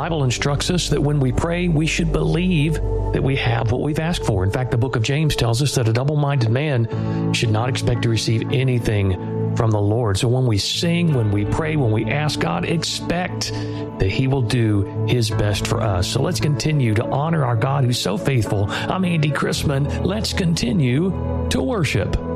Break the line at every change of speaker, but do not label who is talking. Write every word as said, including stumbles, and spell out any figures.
Bible instructs us that when we pray, we should believe that we have what we've asked for. In fact, the book of James tells us that a double-minded man should not expect to receive anything from the Lord. So when we sing, when we pray, when we ask God, expect that He will do His best for us. So let's continue to honor our God who's so faithful. I'm Andy Chrisman. Let's continue to worship.